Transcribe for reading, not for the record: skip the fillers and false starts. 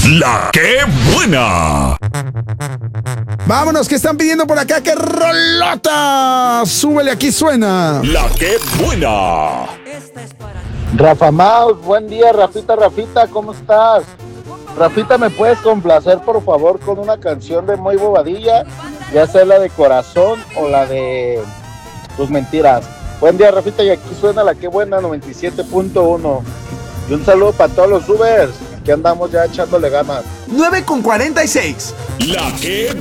La que buena. Vámonos, que están pidiendo por acá. ¡Qué rolota! Súbele, aquí suena. La que buena. Rafa Maus, buen día, Rafita, ¿cómo estás? Rafita, ¿me puedes complacer por favor con una canción de Muy Bobadilla? Ya sea la de Corazón o la de Tus Mentiras. Buen día, Rafita, y aquí suena La que buena 97.1. Y un saludo para todos los Ubers, que andamos ya echándole ganas. 9:46. La que